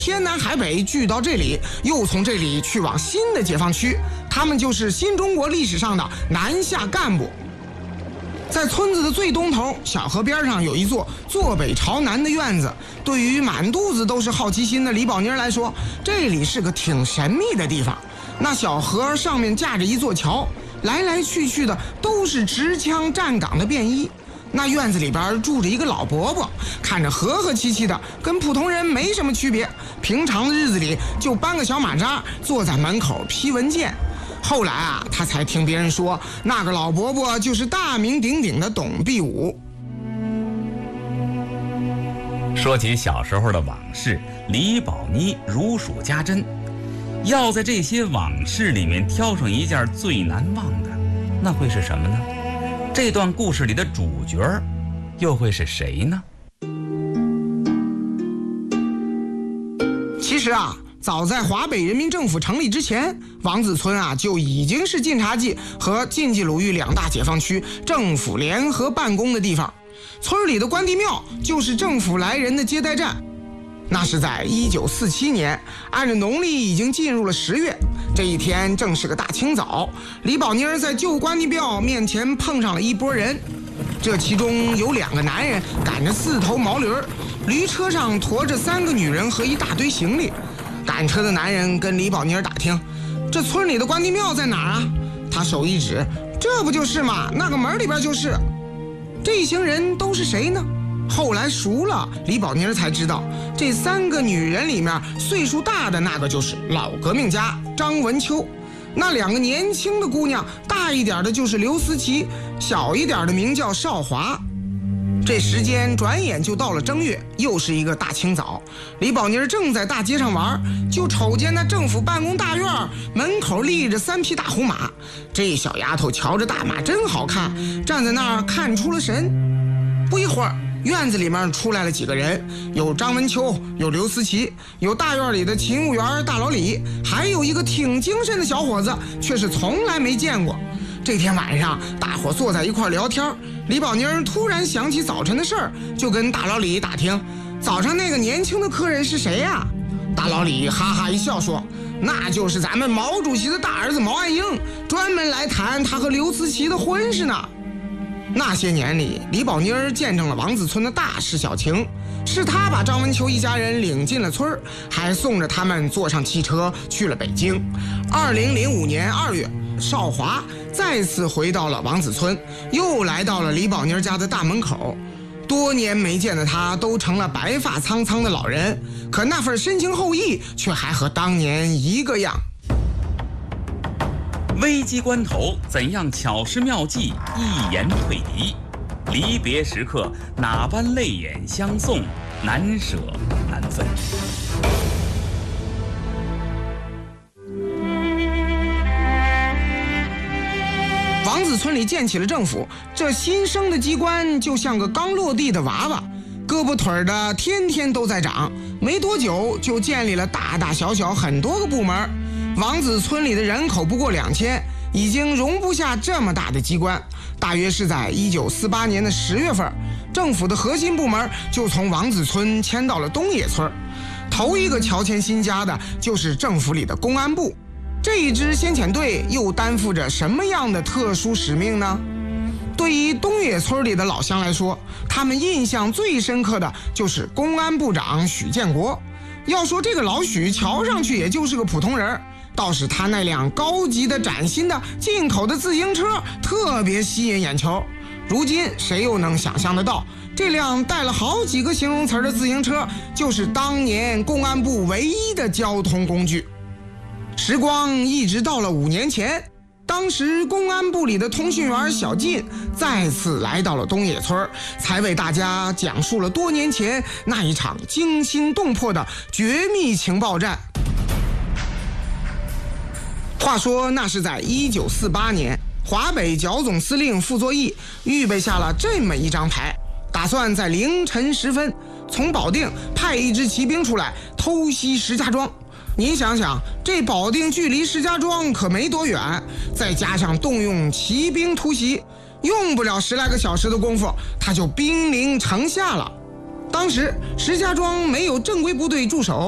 天南海北聚到这里，又从这里去往新的解放区，他们就是新中国历史上的南下干部。在村子的最东头，小河边上有一座坐北朝南的院子。对于满肚子都是好奇心的李宝妮来说，这里是个挺神秘的地方。那小河上面架着一座桥，来来去去的都是持枪站岗的便衣。那院子里边住着一个老伯伯，看着和和气气的，跟普通人没什么区别。平常的日子里就搬个小马扎，坐在门口批文件。后来啊，他才听别人说，那个老伯伯就是大名鼎鼎的董必武。 说起小时候的往事，李宝妮如数家珍。要在这些往事里面挑上一件最难忘的，那会是什么呢？这段故事里的主角又会是谁呢？ 其实啊，早在华北人民政府成立之前，王子村啊就已经是晋察冀和晋冀鲁豫两大解放区政府联合办公的地方。村里的关帝庙就是政府来人的接待站。那是在1947年，按照农历已经进入了10月。这一天正是个大清早，李宝妮在旧关帝庙面前碰上了一拨人。这其中有2个男人赶着4头毛驴，驴车上驮着3个女人和一大堆行李。赶车的男人跟李宝妮打听，这村里的关帝庙在哪儿啊？他手一指，这不就是吗？那个门里边就是。这一行人都是谁呢？后来熟了，李宝妮才知道，这3个女人里面岁数大的那个就是老革命家张文秋，那2个年轻的姑娘，大一点的就是刘思琪，小一点的名叫少华。这时间转眼就到了正月，又是一个大清早。李宝妮正在大街上玩，就瞅见那政府办公大院门口立着3匹大红马。这小丫头瞧着大马真好看，站在那儿看出了神。不一会儿，院子里面出来了几个人，有张文秋，有刘思琪，有大院里的勤务员大老李，还有一个挺精神的小伙子，却是从来没见过。这天晚上，大伙坐在一块聊天，李宝妮突然想起早晨的事儿，就跟大老李打听，早上那个年轻的客人是谁呀？大老李哈哈一笑说，那就是咱们毛主席的大儿子毛岸英，专门来谈他和刘思琪的婚事呢。那些年里，李宝妮见证了王子村的大事小情，是他把张文秋一家人领进了村，还送着他们坐上汽车去了北京。2005年2月，少华再次回到了王子村，又来到了李宝妮家的大门口。多年没见的他都成了白发苍苍的老人，可那份深情厚谊却还和当年一个样。 危机关头，怎样巧施妙计，一言退敌？离别时刻，哪般泪眼相送，难舍难分。 王子村里建起了政府，这新生的机关就像个刚落地的娃娃，胳膊腿的天天都在长，没多久就建立了大大小小很多个部门。王子村里的人口不过2000，已经容不下这么大的机关。大约是在1948年的10月份，政府的核心部门就从王子村迁到了东野村。头一个乔迁新家的就是政府里的公安部。这一支先遣队又担负着什么样的特殊使命呢？对于东野村里的老乡来说，他们印象最深刻的就是公安部长许建国。要说这个老许瞧上去也就是个普通人，倒是他那辆高级的崭新的进口的自行车特别吸引眼球。如今谁又能想象得到，这辆带了好几个形容词的自行车就是当年公安部唯一的交通工具。时光一直到了5年前，当时公安部里的通讯员小晋再次来到了东野村，才为大家讲述了多年前那一场惊心动魄的绝密情报战。话说那是在1948年，华北剿总司令傅作义预备下了这么一张牌，打算在凌晨时分从保定派一支骑兵出来偷袭石家庄。您想想，这保定距离石家庄可没多远，再加上动用骑兵突袭，用不了10来个小时的功夫，他就兵临城下了。当时石家庄没有正规部队驻守，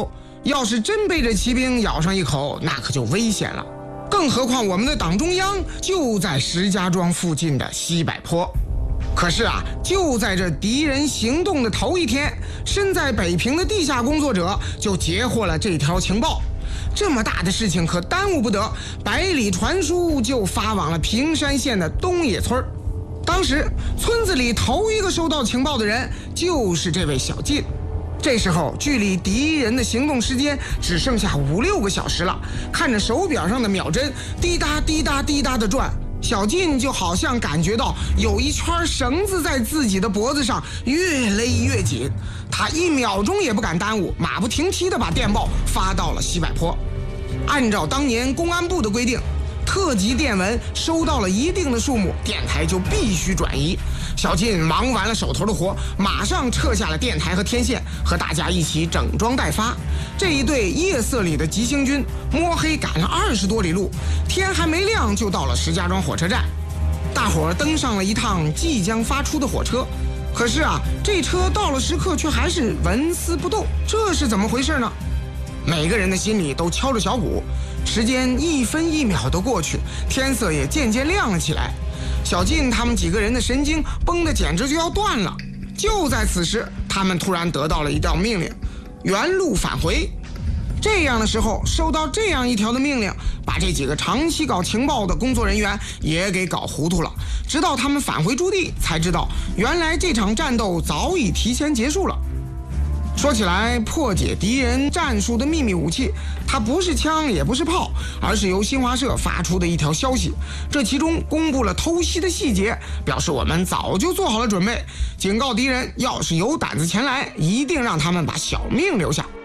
要是真被这骑兵咬上一口，那可就危险了。更何况我们的党中央就在石家庄附近的西柏坡。可是啊，就在这敌人行动的头一天，身在北平的地下工作者就截获了这条情报。这么大的事情可耽误不得，百里传书就发往了平山县的东野村。当时村子里头一个收到情报的人就是这位小晋。这时候距离敌人的行动时间只剩下5-6个小时了，看着手表上的秒针滴答滴答滴答的转，小晋就好像感觉到有一圈绳子在自己的脖子上越勒越紧，他1秒钟也不敢耽误，马不停蹄地把电报发到了西柏坡。按照当年公安部的规定，特级电文收到了一定的数目，电台就必须转移。小晋忙完了手头的活，马上撤下了电台和天线，和大家一起整装待发。这一队夜色里的急行军摸黑赶了20多里路，天还没亮就到了石家庄火车站。大伙儿登上了一趟即将发出的火车，可是啊，这车到了时刻却还是纹丝不动，这是怎么回事呢？每个人的心里都敲着小鼓，时间1分1秒的过去，天色也渐渐亮了起来。小晋他们几个人的神经绷得简直就要断了。就在此时，他们突然得到了一道命令：原路返回。这样的时候，收到这样一条的命令，把这几个长期搞情报的工作人员也给搞糊涂了。直到他们返回驻地，才知道原来这场战斗早已提前结束了。说起来，破解敌人战术的秘密武器，它不是枪也不是炮，而是由新华社发出的一条消息。这其中公布了偷袭的细节，表示我们早就做好了准备，警告敌人要是有胆子前来，一定让他们把小命留下。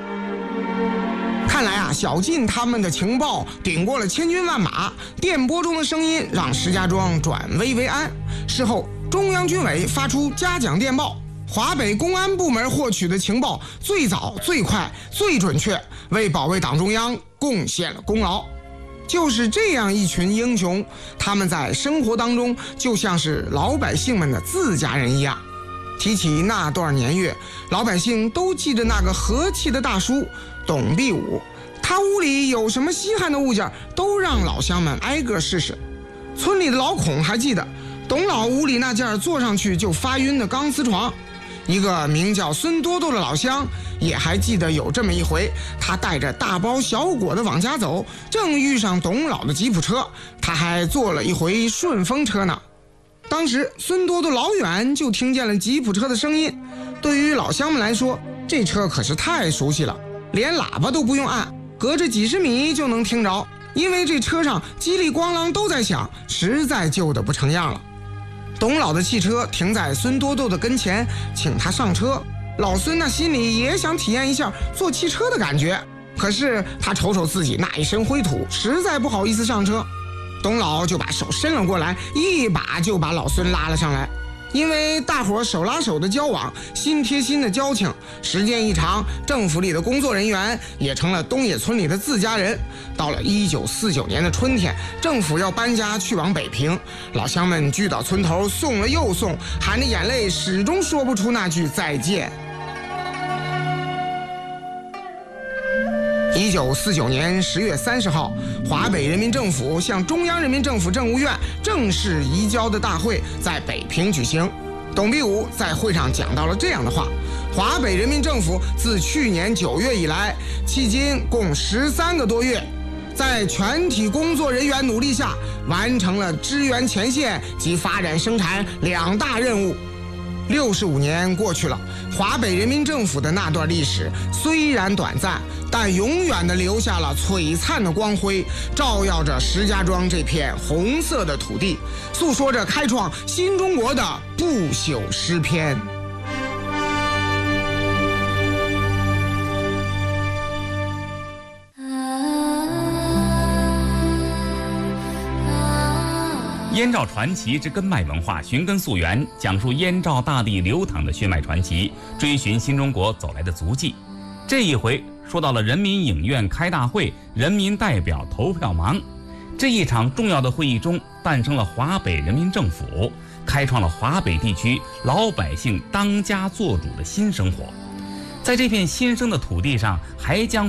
看来啊，小晋他们的情报顶过了千军万马，电波中的声音让石家庄转危为安。事后，中央军委发出嘉奖电报，华北公安部门获取的情报最早、最快、最准确，为保卫党中央贡献了功劳。就是这样一群英雄，他们在生活当中就像是老百姓们的自家人一样。提起那段年月，老百姓都记着那个和气的大叔董必武，他屋里有什么稀罕的物件，都让老乡们挨个试试。村里的老孔还记得董老屋里那件坐上去就发晕的钢丝床。一个名叫孙多多的老乡也还记得有这么一回，他带着大包小裹的往家走，正遇上董老的吉普车，他还坐了一回顺风车呢。当时孙多多老远就听见了吉普车的声音，对于老乡们来说，这车可是太熟悉了，连喇叭都不用按，隔着几十米就能听着，因为这车上叽里咣啷都在响，实在旧得不成样了。董老的汽车停在孙多多的跟前，请他上车。老孙那心里也想体验一下坐汽车的感觉，可是他瞅瞅自己那一身灰土，实在不好意思上车。董老就把手伸了过来，一把就把老孙拉了上来。因为大伙手拉手的交往，心贴心的交情，时间一长，政府里的工作人员也成了东野村里的自家人。到了1949年的春天，政府要搬家去往北平，老乡们聚到村头，送了又送，含着眼泪，始终说不出那句再见。1949年10月30号，华北人民政府向中央人民政府政务院正式移交的大会在北平举行。董必武在会上讲到了这样的话：华北人民政府自去年9月以来，迄今共13个多月，在全体工作人员努力下，完成了支援前线及发展生产2大任务。65年过去了，华北人民政府的那段历史虽然短暂，但永远地留下了璀璨的光辉，照耀着石家庄这片红色的土地，诉说着开创新中国的不朽诗篇。 燕赵传奇之根脉文化，寻根溯源，讲述燕赵大地流淌的血脉传奇，追寻新中国走来的足迹。这一回说到了人民影院开大会，人民代表投票忙。这一场重要的会议中，诞生了华北人民政府，开创了华北地区老百姓当家作主的新生活。 在这片新生的土地上，还将